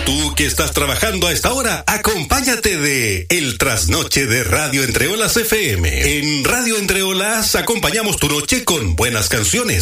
Tú que estás trabajando a esta hora, acompáñate de El Trasnoche de Radio Entre Olas FM. En Radio Entre Olas acompañamos tu noche con buenas canciones.